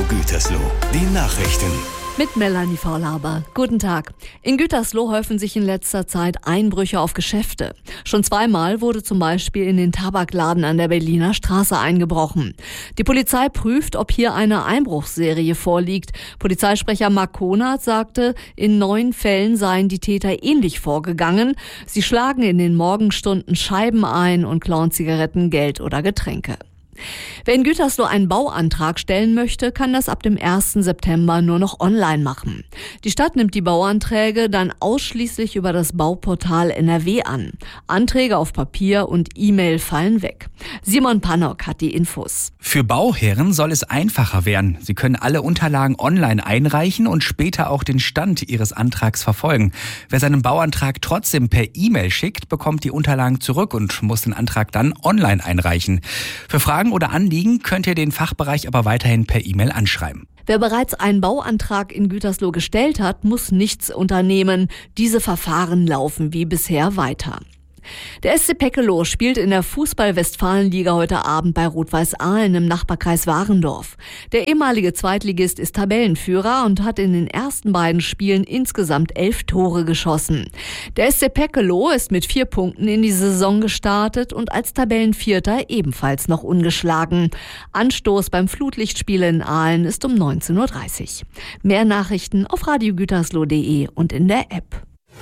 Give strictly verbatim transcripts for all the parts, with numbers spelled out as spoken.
Gütersloh, die Nachrichten. Mit Melanie Vorlaber. Guten Tag. In Gütersloh häufen sich in letzter Zeit Einbrüche auf Geschäfte. Schon zweimal wurde zum Beispiel in den Tabakladen an der Berliner Straße eingebrochen. Die Polizei prüft, ob hier eine Einbruchsserie vorliegt. Polizeisprecher Marc Konert sagte, in neun Fällen seien die Täter ähnlich vorgegangen. Sie schlagen in den Morgenstunden Scheiben ein und klauen Zigaretten, Geld oder Getränke. Wer in Gütersloh einen Bauantrag stellen möchte, kann das ab dem ersten September nur noch online machen. Die Stadt nimmt die Bauanträge dann ausschließlich über das Bauportal N R W an. Anträge auf Papier und E-Mail fallen weg. Simon Pannock hat die Infos. Für Bauherren soll es einfacher werden. Sie können alle Unterlagen online einreichen und später auch den Stand ihres Antrags verfolgen. Wer seinen Bauantrag trotzdem per E-Mail schickt, bekommt die Unterlagen zurück und muss den Antrag dann online einreichen. Für Fragen oder Anliegen könnt ihr den Fachbereich aber weiterhin per E-Mail anschreiben. Wer bereits einen Bauantrag in Gütersloh gestellt hat, muss nichts unternehmen. Diese Verfahren laufen wie bisher weiter. Der S C Peckeloh spielt in der Fußball-Westfalen-Liga heute Abend bei Rot-Weiß Ahlen im Nachbarkreis Warendorf. Der ehemalige Zweitligist ist Tabellenführer und hat in den ersten beiden Spielen insgesamt elf Tore geschossen. Der S C Peckeloh ist mit vier Punkten in die Saison gestartet und als Tabellenvierter ebenfalls noch ungeschlagen. Anstoß beim Flutlichtspiel in Ahlen ist um neunzehn Uhr dreißig. Mehr Nachrichten auf radiogütersloh punkt de und in der App.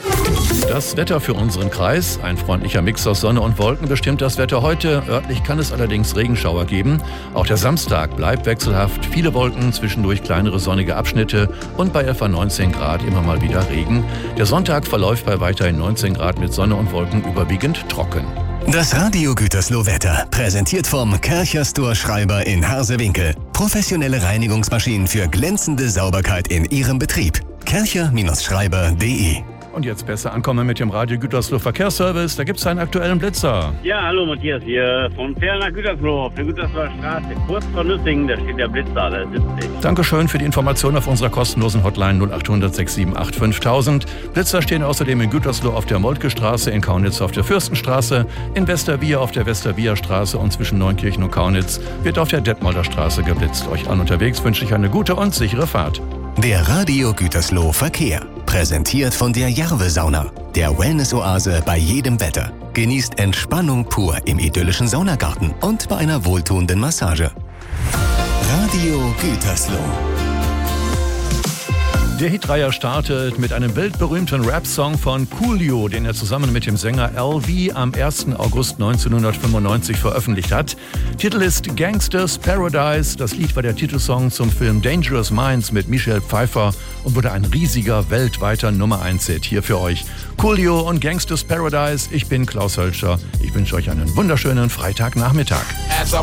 Das Wetter für unseren Kreis. Ein freundlicher Mix aus Sonne und Wolken bestimmt das Wetter heute. Örtlich kann es allerdings Regenschauer geben. Auch der Samstag bleibt wechselhaft. Viele Wolken, zwischendurch kleinere sonnige Abschnitte und bei etwa neunzehn Grad immer mal wieder Regen. Der Sonntag verläuft bei weiterhin neunzehn Grad mit Sonne und Wolken überwiegend trocken. Das Radio Gütersloh Wetter, präsentiert vom Kärcher Store Schreiber in Harsewinkel. Professionelle Reinigungsmaschinen für glänzende Sauberkeit in Ihrem Betrieb. kärcher Schreiber punkt de. Und jetzt besser ankommen mit dem Radio Gütersloh Verkehrsservice. Da gibt es einen aktuellen Blitzer. Ja, hallo Matthias hier von Ferl nach Gütersloh auf der Gütersloher Straße. Kurz vor Nüssingen, da steht der Blitzer, der siebzig. Dankeschön für die Information auf unserer kostenlosen Hotline null acht hundert sechs sieben acht fünftausend. Blitzer stehen außerdem in Gütersloh auf der Moltke Straße, in Kaunitz auf der Fürstenstraße, in Westerwier auf der Westerwier Straße und zwischen Neunkirchen und Kaunitz wird auf der Detmolder Straße geblitzt. Euch an unterwegs wünsche ich eine gute und sichere Fahrt. Der Radio Gütersloh Verkehr. Präsentiert von der Jarve Sauna, der Wellness-Oase bei jedem Wetter. Genießt Entspannung pur im idyllischen Saunagarten und bei einer wohltuenden Massage. Radio Gütersloh. Der Hitreiher startet mit einem weltberühmten Rap-Song von Coolio, den er zusammen mit dem Sänger L V am ersten August neunzehnhundertfünfundneunzig veröffentlicht hat. Titel ist Gangsters Paradise. Das Lied war der Titelsong zum Film Dangerous Minds mit Michelle Pfeiffer und wurde ein riesiger weltweiter Nummer eins Hit hier für euch. Coolio und Gangsters Paradise. Ich bin Klaus Hölscher. Ich wünsche euch einen wunderschönen Freitagnachmittag.